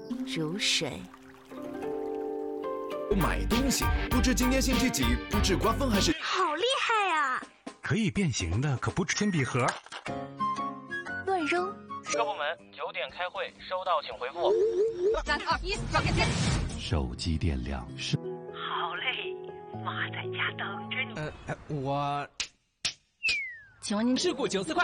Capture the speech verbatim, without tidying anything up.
如水。 买东西不知今天星期几，不知刮风还是…… 好厉害啊！ 可以变形的可不止铅笔盒。 乱扔。 各部门九点开会，收到请回复。 三二一，交给键。 手机电量是。 好嘞，妈在家等着你。 呃，我。 请问您事故九四快。